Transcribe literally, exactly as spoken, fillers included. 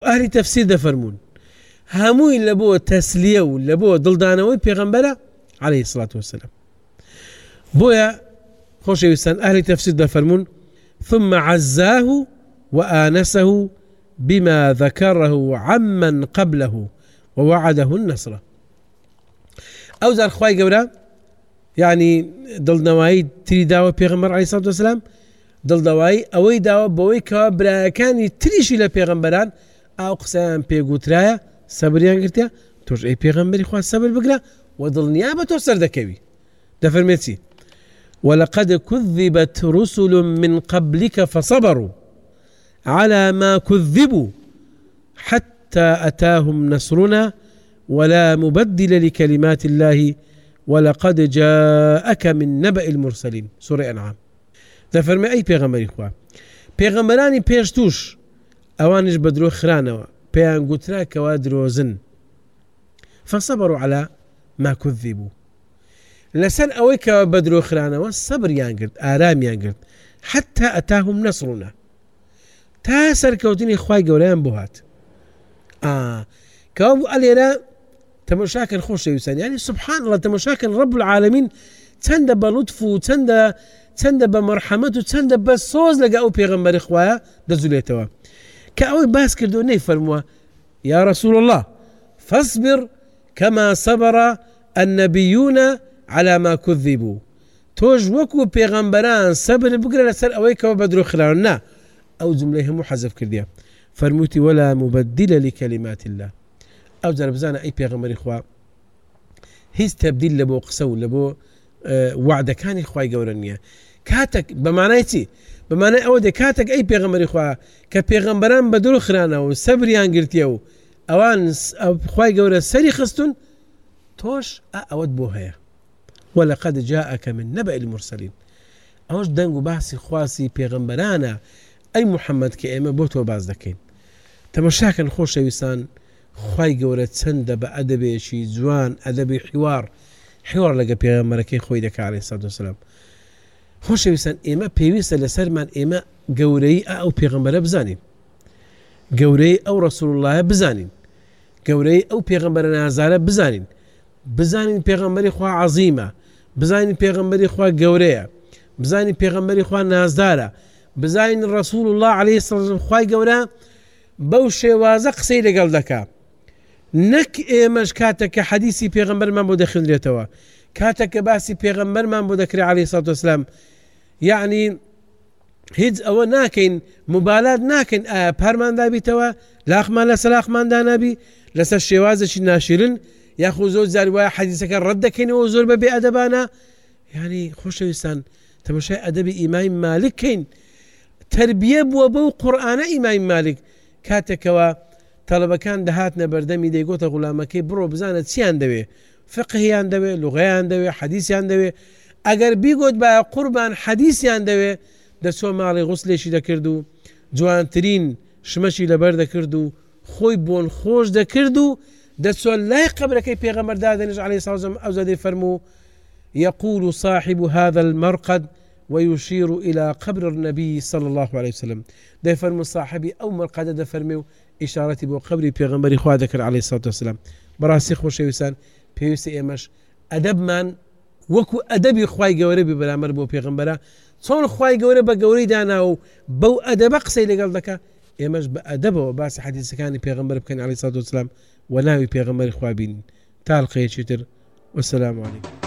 ئەهلی تەفسیر دەفەرمون هەمووی لە بۆ تەسلیە و لە بۆ دڵدانەوەی پێغەمبەرە عەلەیهی سڵات وەسەلام. بۆیە خۆشەویستان ئەهلی تەفسیر دەفەرمون ثم عزاه وآنسه بما ذكره عمن قبله ووعده النصر. ئەو زار خوای گەورە یعنی دڵنەوایی تری داوە پێغەمبەر عەلەیهی سڵات وەسەلام، دڵنەوایی ئەوەی داوە بەوەی کەوا برایەکانی تریشی لە پێغەمبەران ئاو قسەیان پێگوترایە سەبریان گرتیا تۆش ئەی پێغەمبەری خوا سەبر بگرە و دڵنیا بە تۆ سەردەکەوی. دەفەرمێت چی؟ ولقد كذبت رسل من قبلك فصبروا على ما كذبوا حتى أتاهم نصرنا ولا مبدل لكلمات الله ولقد جاءك من نبأ المرسلين. سورة أنعام. دەفەرمێ ئەی پێغەمبەری خوا پێغەمبەرانی پێش توش ئەوانش بە درۆ خرانەوە پێیان گوترا کەوا درۆزن فصبروا على ما كذبوا لەسەر ئەوەی کەوا بە درۆ خرانەوە سەبریان کرد ئارامیان کرد حتى ئەتاهم نەسڕنا تا سەرکەوتنی خوای گەورەیان بۆ هات. کەوا بوو ئەلێرە تەماشاکەن خۆشەویستان یعنی سبحان الله تەماشاکەن رب العالمین چەندە بە لوتف و چەندە چەندە بە مەرحەمەت و چەندە بە سۆز لەگە ئەو پێغەمبەری خوایە دەزولێتەوە کە ئەوەی باس کردو نەیفەرمووە یا رسول الله فاصبر كما صبر النبيون على ما كذبوا تۆش وەکو پێغەمبەران سەبر بگرە لەسەر ئەوەی کەوە بە درۆ خراون نا ئەو جملەی هەموو حەزف کردیە فەرمووتی ولا مبدل لكلمات الله. ئەو جار بزانە ئەی پێغەمبەری خوا هیچ تەبدیل لە بۆ قسە و لە بۆ وعدەکانی خوای گەورە نییە. کاتێک بەمانای چی؟ بەمانای ئەوە دێ کاتێک ئەی پێغەمبەری خوا کە پێغەمبەران بە درۆ خرانەوە و سەبریان گرتیە و ئەوان خوای گەورە سەری خستون تۆش ئەوەت بۆ هەیە. ولقد جاءك من نبأ المرسلين. ئەوش دەنگ و باسی خواسی پێغەمبەرانە ئەی محەممەد کە ئێمە بۆ تۆ باز دەکەین. تەماشاکەن خۆشەویستان خوای گەورە چەندە بە ئەدەبێکی جوان ئەدەبی حیوار حیوار لەگە پێغەمبەرەکەی خۆی دەکا عەلەیهی سڵات وەسەلام. خۆشەویستان ئێمە پێویستە لەسەرمان ئێمە گەورەی ئەو پێغەمبەرە بزانین، گەورەی ئەو ڕەسوول اللهە بزانین، گەورەی ئەو پێغەمبەرە نازارە بزانین، بزانین پێغەمبەری خوا عەزیمە، بزانین پێغەمبەری خوا گەورەیە، بزانین پێغەمبەری خوا نازدارە، بزانین ڕەسوول الله عەلەیهی سڵات وەسەلام خوای گەورە بەو شێوازە قسەی لەگەڵ دەکا. نەک ئێمەش کاتێک کە حەدیسی پێغەمبەرمان بۆ دەخوێنرێتەوە کاتێک کە باسی پێغەمبەرمان بۆ دەکرێت عەلەیهی سڵات وەسەلام یعنی هیچ ئەوە ناکەین مبالات ناکەین ئایا پارمان دابیتەوە لاخمان لەسەر لاخماندا نابی لەسەر شێوازێکی ناشرین یاخود زۆر جار وایە حەدیسەکە ڕەت دەکەینەوە زۆر بە بێ ئەدەبانە. یعنی خۆشەویستان تەماشای ئەدەبی ئیمامی مالک کەین تربیە بووە بەو قورئانە ئیمامی مالک کاتێکەوە تەڵەبەکان دەهاتنە بەردەمی دەیگۆتە غولامەکەی بڕۆ بزانە چیان دەوێ فقهیان دەوێ لوغەیان دەوێ حەدیسیان دەوێ ئەگەر بیگۆت بە قوربان حەدیسیان دەوێ دەچۆ ماڵی غوسلێکی دەکرد و جوانترین شمەشی لەبەر دەکرد و خۆی بۆن خۆش دەکرد و دەچۆ لای قەبرەکەی پێغەمبەر دادەنێژ عەلەیهی سڵات وەسەلام ئەو زەدەی فەرموو يقول صاحب هذا المرقد ويشير إلى قبر النبي صلى الله عليه وسلم. ده فرمو صاحبي أو مرقد ده فرمو إشارتي بو قبري بيغمبري خوا ذكر عليه الصلاة والسلام. براسي خوشويسان پێویستە ئێمەش ئەدەبمان وەکو ئەدەبی خوای گەورە بی بەرامبەر بۆ پێغەمبەرە چۆن خوای گەورە بە گەورەی دانا و بەو ئەدەبە قسەی لەگەڵ دەکا ئێمەش بە ئەدەبەوە باسی حەدیسەکانی پێغەمبەر بکەین عەلەیهی سڵات وەسەلام و ناوی پێغەمبەری خوا بینین تا حەلقەیەکی تر. وەسەلام عەلەیکم.